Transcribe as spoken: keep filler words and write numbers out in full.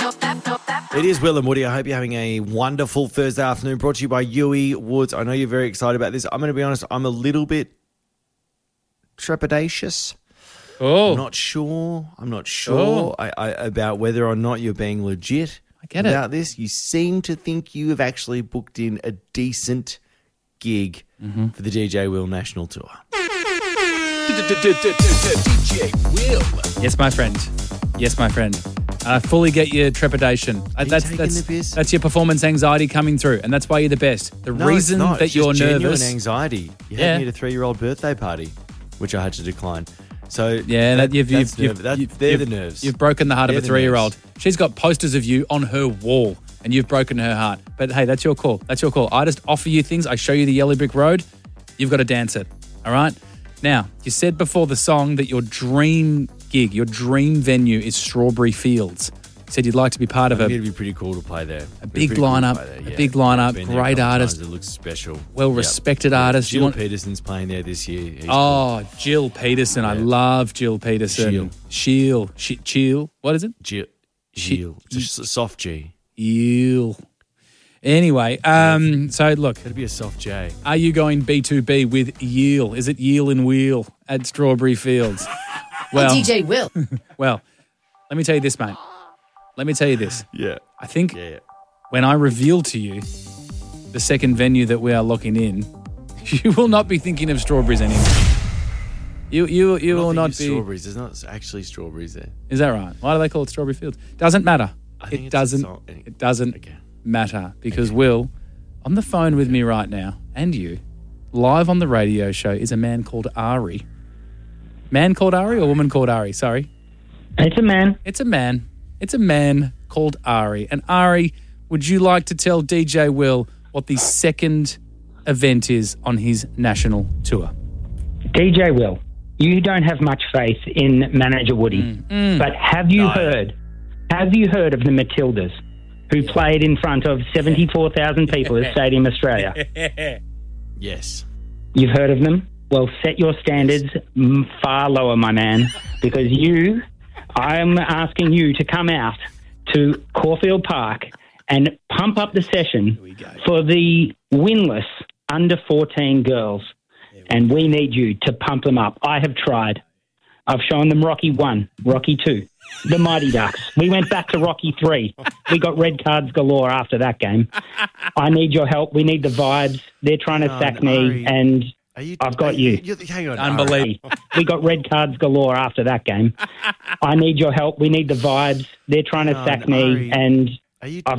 It is Will and Woody. I hope you're having a wonderful Thursday afternoon. Brought to you by Huey Woods. I know you're very excited about this. I'm going to be honest, I'm a little bit trepidatious. Oh. I'm not sure. I'm not sure Oh. I, I, about whether or not you're being legit I get about it. this. You seem to think you have actually booked in a decent gig Mm-hmm. for the D J Will National Tour. D J Will. Yes, my friend. Yes, my friend. I fully get your trepidation. Uh, you that's taking that's the piss? that's your performance anxiety coming through, and that's why you're the best. The No, reason it's not. that It's you're just genuine nervous. anxiety. You Yeah. had me at a three-year-old birthday party, which I had to decline. So Yeah, that, you've, that's you've, nerve- that- you've, they're you've, the nerves. You've broken the heart They're of a the three-year-old. nerves. She's got posters of you on her wall, and you've broken her heart. But hey, that's your call. That's your call. I just offer you things. I show you the yellow brick road. You've got to dance it. All right? Now, you said before the song that your dream gig, your dream venue is Strawberry Fields. You said you'd like to be part I of think a it'd be pretty cool to play there. A big lineup, a big lineup, great artist. It looks special. well-respected artist. You Jill want- Peterson's playing there this year. He's cool. Oh, Jill Peterson. I Yeah. love Jill Peterson. Sheil. Sheil. She- Chill. What is it? Jill. She- Jill. It's a s- soft G. Jill. Anyway, um, so look, That'd be a soft J. are you going B two B with Yeel? Is it Yeel and Wheel at Strawberry Fields? Well, D J Will. well, let me tell you this, mate. Let me tell you this. Yeah. I think Yeah. yeah. when I reveal to you the second venue that we are locking in, you will not be thinking of strawberries anymore. You you you I'm will not thinking be. strawberries. There's not actually strawberries there. Is that right? Why do they call it Strawberry Fields? Doesn't matter. I think It it's a doesn't. song- It doesn't Okay. matter because Will, on the phone with me right now, and you, live on the radio show, is a man called Ari. Man called Ari or woman called Ari? Sorry. It's a man. It's a man. It's a man called Ari. And Ari, would you like to tell D J Will what the second event is on his national tour? D J Will, you don't have much faith in manager Woody, but have you No. heard, have you heard of the Matildas, who played in front of seventy-four thousand people at Stadium Australia? Yes. You've heard of them? Well, set your standards mm, far lower, my man, because you, I'm asking you to come out to Caulfield Park and pump up the session for the winless under fourteen girls. And we need you to pump them up. I have tried. I've shown them Rocky one, Rocky two, the Mighty Ducks. We went back to Rocky three. We got red cards galore after that game. I need your help. We need the vibes. They're trying to Hang sack on, me, Ari. and Are you, I've got are you. you're- Hang on. Unbelievable. Ari. we got red cards galore after that game. I need your help. We need the vibes. They're trying to Hang on, sack me, Ari. and Are you I've